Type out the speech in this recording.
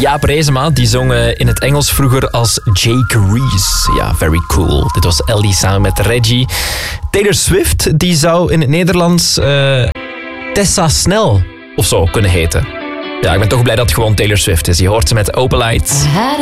Jaap Reesema, die zong in het Engels vroeger als Jake Reese. Ja, very cool. Dit was Ellie samen met Reggie. Taylor Swift, die zou in het Nederlands Tessa Snell of zo kunnen heten. Ja, ik ben toch blij dat het gewoon Taylor Swift is. Je hoort ze met Open Lights.